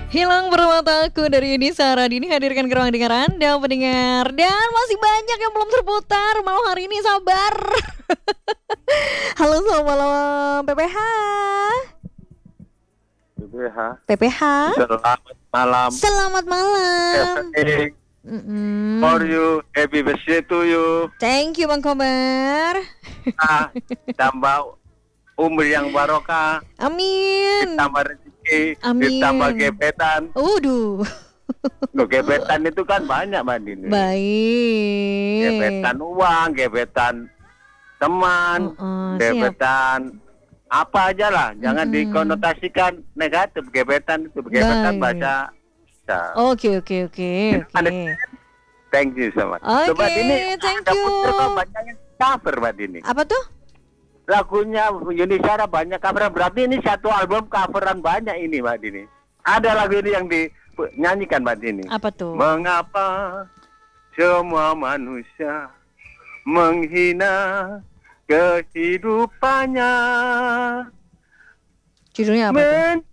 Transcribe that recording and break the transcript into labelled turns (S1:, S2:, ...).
S1: Hilang permataku dari Yuni Saradini hadirkan ke ruang dengar Anda pendengar. Dan masih banyak yang belum terputar malam hari ini, sabar. Halo, selamat malam PPH. PPH.
S2: Selamat malam.
S1: Selamat malam.
S2: For you, happy birthday to you.
S1: Thank you Bang Kobar.
S2: Tambah umur yang barokah.
S1: Amin.
S2: Ditambah rezeki.
S1: Amin.
S2: Ditambah gebetan.
S1: Uduh.
S2: Loh, gebetan itu kan banyak Mbak Dini.
S1: Baik.
S2: Gebetan uang, gebetan teman, gebetan apa aja lah. Jangan dikonotasikan negatif. Gebetan itu gebetan baca.
S1: Oke.
S2: Thank you so much.
S1: Oke,
S2: Mbak Dini,
S1: thank you.
S2: banyak yang cover Mbak Dini.
S1: Apa tuh?
S2: Lagunya Yuni Sara banyak coveran. Berarti ini satu album coveran banyak ini Mbak Dini. Ada lagu ini yang dinyanyikan Mbak Dini.
S1: Apa tuh?
S2: Mengapa semua manusia menghina kehidupannya?
S1: Judulnya apa tuh?